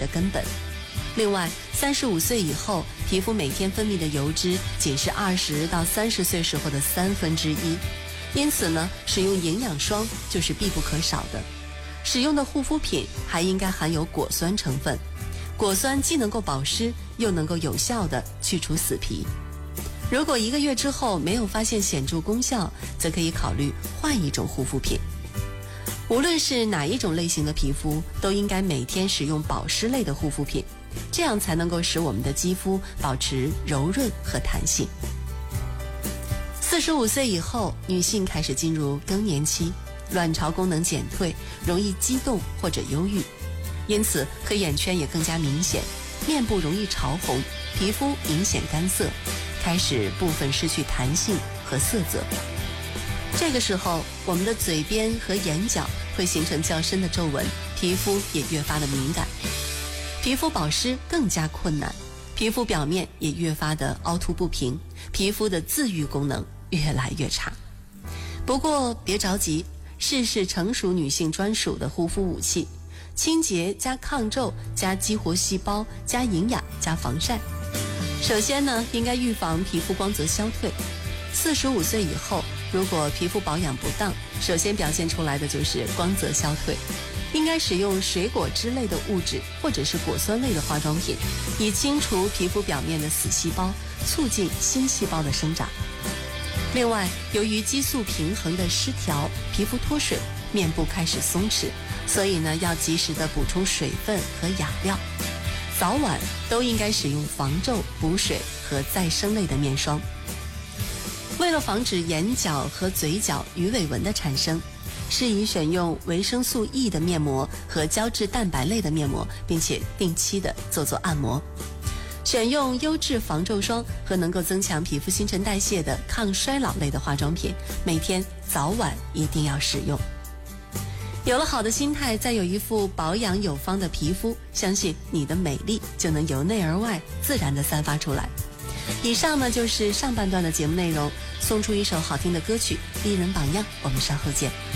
的根本。另外，35岁以后，皮肤每天分泌的油脂仅是20到30岁时候的1/3，因此呢，使用营养霜就是必不可少的。使用的护肤品还应该含有果酸成分，果酸既能够保湿，又能够有效地去除死皮。如果1个月之后没有发现显著功效，则可以考虑换一种护肤品。无论是哪一种类型的皮肤，都应该每天使用保湿类的护肤品，这样才能够使我们的肌肤保持柔润和弹性。45岁以后，女性开始进入更年期，卵巢功能减退，容易激动或者忧郁，因此黑眼圈也更加明显，面部容易潮红，皮肤明显干涩，开始部分失去弹性和色泽。这个时候，我们的嘴边和眼角会形成较深的皱纹，皮肤也越发的敏感，皮肤保湿更加困难，皮肤表面也越发的凹凸不平，皮肤的自愈功能越来越差。不过别着急，试成熟女性专属的护肤武器，清洁加抗皱加激活细胞加营养加防晒。首先呢，应该预防皮肤光泽消退。45岁以后，如果皮肤保养不当，首先表现出来的就是光泽消退。应该使用水果之类的物质或者是果酸类的化妆品，以清除皮肤表面的死细胞，促进新细胞的生长。另外，由于激素平衡的失调，皮肤脱水，面部开始松弛，所以呢，要及时的补充水分和养料。早晚都应该使用防皱、补水和再生类的面霜。为了防止眼角和嘴角鱼尾纹的产生，适宜选用维生素 E 的面膜和胶质蛋白类的面膜，并且定期的做按摩。选用优质防皱霜和能够增强皮肤新陈代谢的抗衰老类的化妆品，每天早晚一定要使用。有了好的心态，再有一副保养有方的皮肤，相信你的美丽就能由内而外自然地散发出来。以上呢就是上半段的节目内容，送出一首好听的歌曲，丽人榜样，我们稍后见。